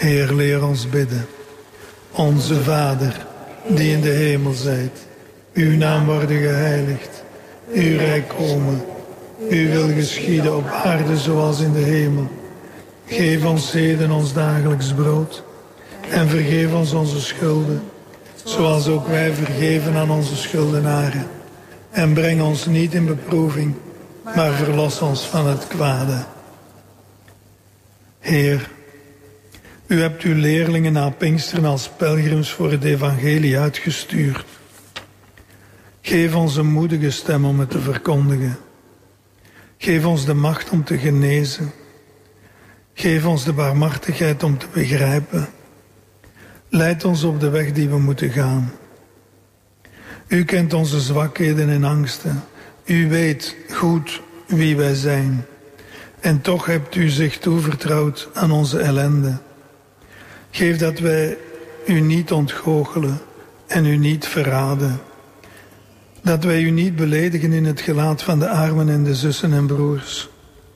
Heer, leer ons bidden. Onze Vader, die in de hemel zijt. Uw naam worden geheiligd. Uw rijk komen. Uw wil geschieden op aarde zoals in de hemel. Geef ons heden ons dagelijks brood. En vergeef ons onze schulden. Zoals ook wij vergeven aan onze schuldenaren. En breng ons niet in beproeving, maar verlos ons van het kwade. Heer, u hebt uw leerlingen na Pinksteren als pelgrims voor het evangelie uitgestuurd. Geef ons een moedige stem om het te verkondigen. Geef ons de macht om te genezen. Geef ons de barmhartigheid om te begrijpen. Leid ons op de weg die we moeten gaan. U kent onze zwakheden en angsten. U weet goed wie wij zijn. En toch hebt u zich toevertrouwd aan onze ellende. Geef dat wij u niet ontgoochelen en u niet verraden. Dat wij u niet beledigen in het gelaat van de armen en de zussen en broers.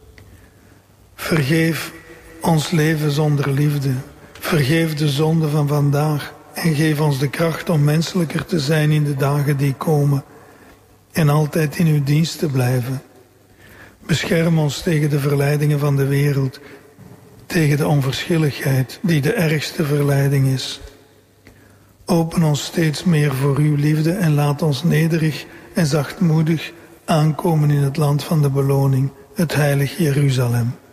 Vergeef ons leven zonder liefde. Vergeef de zonde van vandaag en geef ons de kracht om menselijker te zijn in de dagen die komen en altijd in uw dienst te blijven. Bescherm ons tegen de verleidingen van de wereld, tegen de onverschilligheid die de ergste verleiding is. Open ons steeds meer voor uw liefde en laat ons nederig en zachtmoedig aankomen in het land van de beloning, het heilig Jeruzalem.